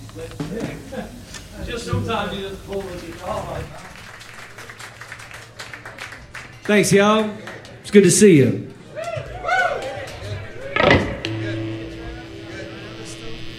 Just sometimes you just pull the guitar like that. Thanks, y'all. It's good to see you.